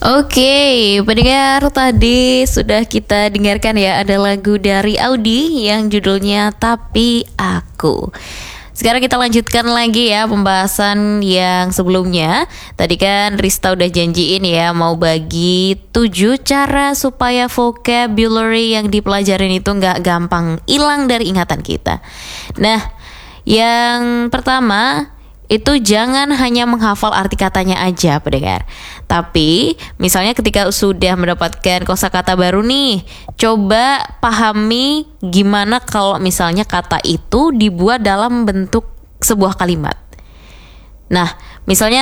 Oke, pendengar, tadi sudah kita dengarkan ya, ada lagu dari Audi yang judulnya Tapi Aku. Sekarang kita lanjutkan lagi ya pembahasan yang sebelumnya. Tadi kan Rista udah janjiin ya mau bagi 7 cara supaya vocabulary yang dipelajarin itu nggak gampang hilang dari ingatan kita. Nah, yang pertama itu jangan hanya menghafal arti katanya aja, pendengar. Tapi misalnya ketika sudah mendapatkan kosakata baru nih, coba pahami gimana kalau misalnya kata itu dibuat dalam bentuk sebuah kalimat. Nah, misalnya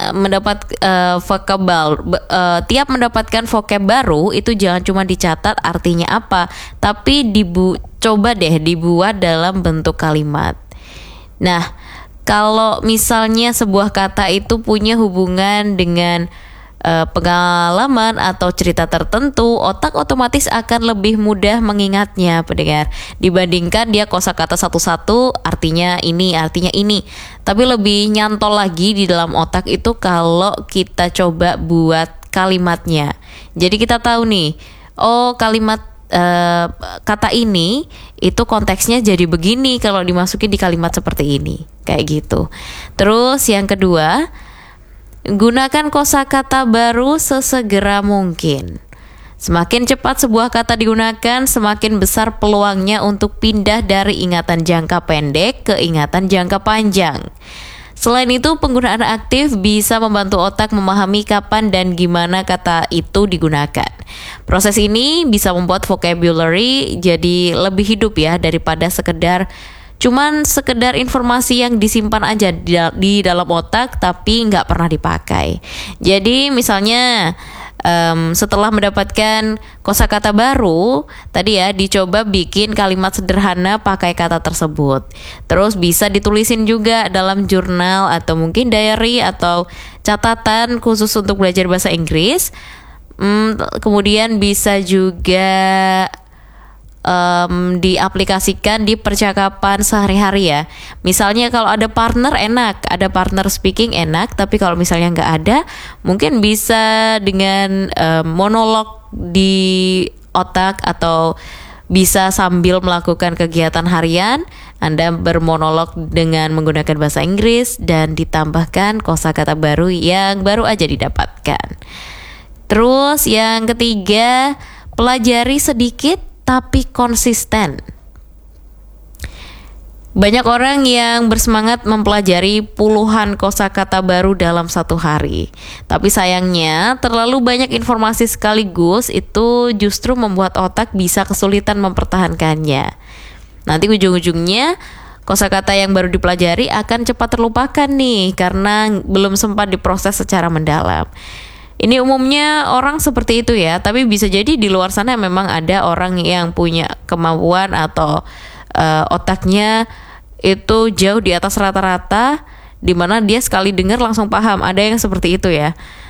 tiap mendapatkan vocab baru itu jangan cuma dicatat artinya apa, tapi coba deh dibuat dalam bentuk kalimat. Nah, kalau misalnya sebuah kata itu punya hubungan dengan pengalaman atau cerita tertentu, otak otomatis akan lebih mudah mengingatnya, pendengar. Dibandingkan dia kosakata satu-satu artinya ini, artinya ini. Tapi lebih nyantol lagi di dalam otak itu kalau kita coba buat kalimatnya. Jadi kita tahu nih, oh kalimat kata ini itu konteksnya jadi begini kalau dimasukin di kalimat seperti ini, kayak gitu. Terus yang kedua, gunakan kosakata baru sesegera mungkin. Semakin cepat sebuah kata digunakan, semakin besar peluangnya untuk pindah dari ingatan jangka pendek ke ingatan jangka panjang. Selain itu, penggunaan aktif bisa membantu otak memahami kapan dan gimana kata itu digunakan. Proses ini bisa membuat vocabulary jadi lebih hidup ya, daripada sekedar informasi yang disimpan aja di dalam otak tapi nggak pernah dipakai. Jadi misalnya setelah mendapatkan kosakata baru tadi ya, dicoba bikin kalimat sederhana pakai kata tersebut. Terus bisa ditulisin juga dalam jurnal atau mungkin diary atau catatan khusus untuk belajar bahasa Inggris. Kemudian bisa juga diaplikasikan di percakapan sehari-hari ya. Misalnya kalau ada partner enak, ada partner speaking enak, tapi kalau misalnya nggak ada, mungkin bisa dengan monolog di otak atau bisa sambil melakukan kegiatan harian, Anda bermonolog dengan menggunakan bahasa Inggris dan ditambahkan kosakata baru yang baru aja didapatkan. Terus yang ketiga, pelajari sedikit tapi konsisten. Banyak orang yang bersemangat mempelajari puluhan kosakata baru dalam satu hari. Tapi sayangnya, terlalu banyak informasi sekaligus itu justru membuat otak bisa kesulitan mempertahankannya. Nanti ujung-ujungnya kosakata yang baru dipelajari akan cepat terlupakan nih karena belum sempat diproses secara mendalam. Ini umumnya orang seperti itu ya, tapi bisa jadi di luar sana memang ada orang yang punya kemampuan atau otaknya itu jauh di atas rata-rata, di mana dia sekali dengar langsung paham. Ada yang seperti itu ya.